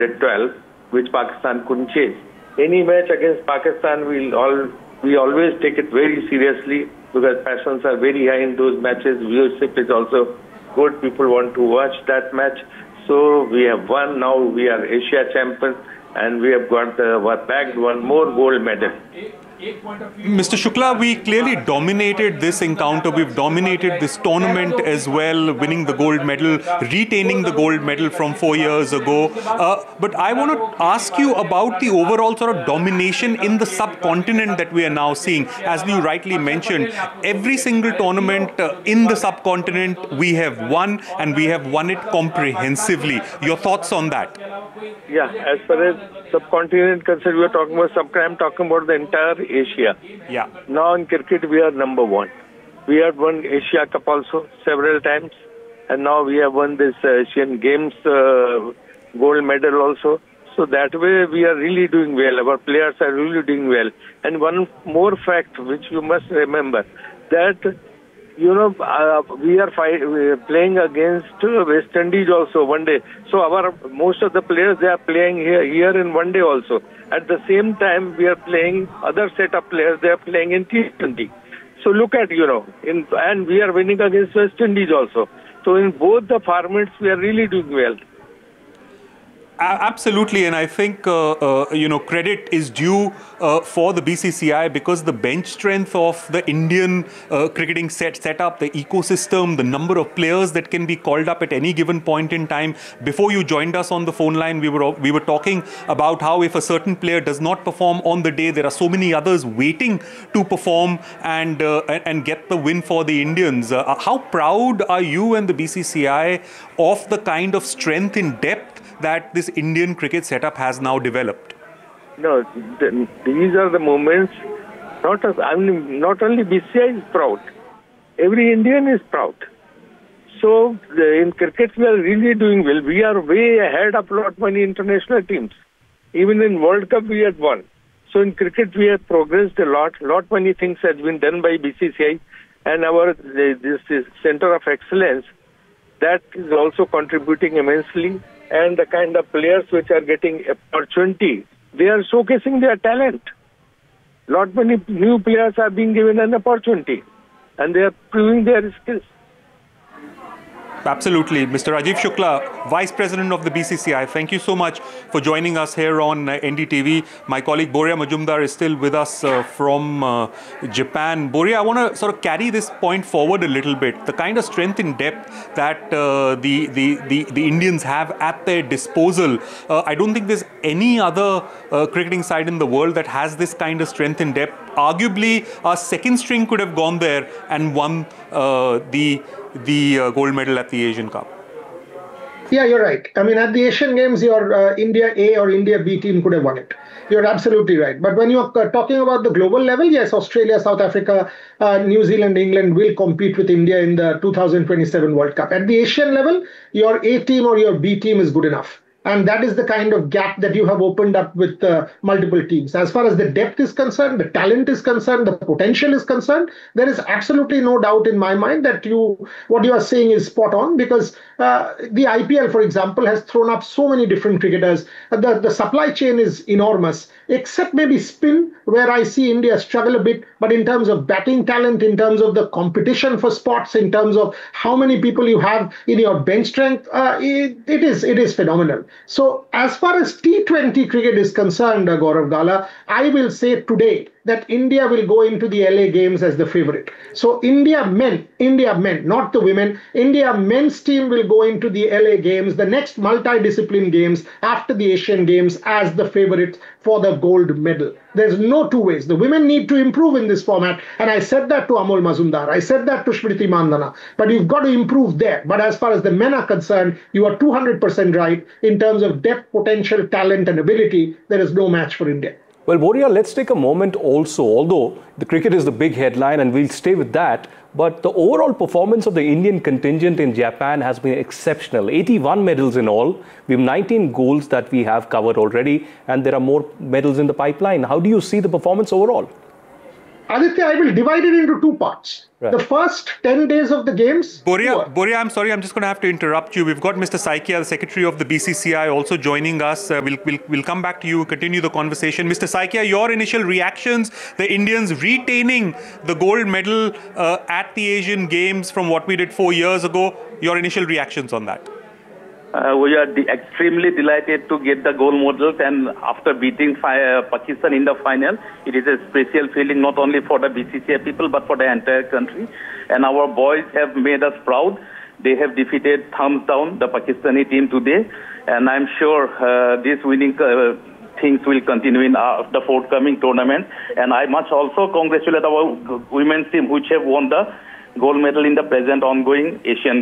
12, which Pakistan couldn't chase. Any match against Pakistan, we always take it very seriously because passions are very high in those matches. Viewership is also good. People want to watch that match. So we have won. Now we are Asia champions, and we have got bagged one more gold medal. Mr. Shukla, we clearly dominated this encounter. We've dominated this tournament as well, winning the gold medal, retaining the gold medal from 4 years ago. But I want to ask you about the overall sort of domination in the subcontinent that we are now seeing. As you rightly mentioned, every single tournament in the subcontinent we have won, and we have won it comprehensively. Your thoughts on that? Yeah, as far as subcontinent concerned, we are talking about I'm talking about the entire Asia. Yeah. Now in cricket, we are number one. We have won Asia Cup also several times, and now we have won this Asian Games gold medal also. So that way, we are really doing well. Our players are really doing well. And one more fact which you must remember, that we are playing against West Indies also one day. So most of the players, they are playing here in one day also. At the same time, we are playing other set of players. They are playing in T20. So look at and we are winning against West Indies also. So in both the formats, we are really doing well. Absolutely, and I think credit is due for the BCCI because the bench strength of the Indian cricketing setup, the ecosystem, the number of players that can be called up at any given point in time. Before you joined us on the phone line, we were talking about how if a certain player does not perform on the day, there are so many others waiting to perform and get the win for the Indians. How proud are you and the BCCI of the kind of strength in depth that this Indian cricket setup has now developed? No, these are the moments. Not only BCCI is proud. Every Indian is proud. So in cricket, we are really doing well. We are way ahead of lot many international teams. Even in World Cup, we had won. So in cricket, we have progressed a lot. Lot many things have been done by BCCI, and this Center of Excellence that is also contributing immensely. And the kind of players which are getting opportunity, they are showcasing their talent. Lot many new players are being given an opportunity, and they are proving their skills. Absolutely. Mr. Rajiv Shukla, Vice President of the BCCI, thank you so much for joining us here on NDTV. My colleague Boria Majumdar is still with us from Japan. Boria, I want to sort of carry this point forward a little bit. The kind of strength in depth that the Indians have at their disposal. I don't think there's any other cricketing side in the world that has this kind of strength in depth. Arguably, our second string could have gone there and won the gold medal at the Asian Cup. Yeah, you're right. I mean, at the Asian Games, your India A or India B team could have won it. You're absolutely right. But when you're talking about the global level, yes, Australia, South Africa, New Zealand, England will compete with India in the 2027 World Cup. At the Asian level, your A team or your B team is good enough. And that is the kind of gap that you have opened up with multiple teams. As far as the depth is concerned, the talent is concerned, the potential is concerned, there is absolutely no doubt in my mind that what you are saying is spot on, because the IPL, for example, has thrown up so many different cricketers. The supply chain is enormous, except maybe spin, where I see India struggle a bit. But in terms of batting talent, in terms of the competition for spots, in terms of how many people you have in your bench strength, it is phenomenal. So as far as T20 cricket is concerned, Gaurav Gala, I will say today that India will go into the LA Games as the favorite. So India men, not the women, India men's team will go into the LA Games, the next multi-discipline games after the Asian Games, as the favorite for the gold medal. There's no two ways. The women need to improve in this format. And I said that to Amol Majumdar. I said that to Smriti Mandhana. But you've got to improve there. But as far as the men are concerned, you are 200% right. In terms of depth, potential, talent, and ability, there is no match for India. Well, Boria, let's take a moment also, although the cricket is the big headline and we'll stay with that, but the overall performance of the Indian contingent in Japan has been exceptional. 81 medals in all. We have 19 golds that we have covered already, and there are more medals in the pipeline. How do you see the performance overall? Aditya, I will divide it into two parts. Right. The first 10 days of the games. Boria, I'm sorry, I'm just going to have to interrupt you. We've got Mr. Saikia, the Secretary of the BCCI, also joining us. We'll come back to you, continue the conversation. Mr. Saikia, your initial reactions, the Indians retaining the gold medal at the Asian Games from what we did 4 years ago. Your initial reactions on that? We are extremely delighted to get the gold medals, and after beating Pakistan in the final, it is a special feeling not only for the BCCI people but for the entire country. And our boys have made us proud. They have defeated thumbs down the Pakistani team today, and I'm sure this winning things will continue in the forthcoming tournament. And I must also congratulate our women's team which have won the gold medal in the present ongoing Asian